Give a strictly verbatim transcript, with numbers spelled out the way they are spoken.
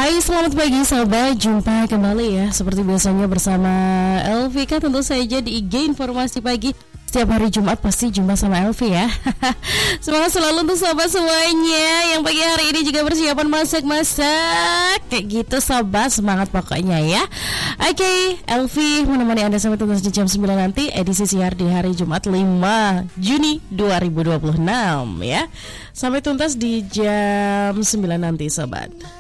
Hai, selamat pagi sahabat, jumpa kembali ya seperti biasanya bersama Elvika tentu saja di I G Informasi Pagi. Setiap hari Jumat pasti jumpa sama Elvi ya. Semangat selalu untuk sahabat semuanya yang pagi hari ini juga persiapan masak-masak. Kayak gitu sahabat, semangat pokoknya ya. Oke, okay, Elvi menemani Anda sampai tuntas di jam sembilan nanti, edisi siar di hari Jumat lima Juni dua ribu dua puluh enam ya. Sampai tuntas di jam sembilan nanti sahabat.